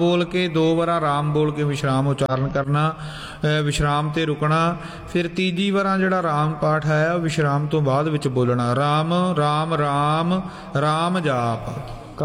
बोल के 2 वारा राम बोल के विश्राम उच्चारण करना, विश्राम ते रुकना। फिर तीजी वारा जिहड़ा राम पाठ है विश्राम तो बाद विच बोलना, राम राम राम राम जाप।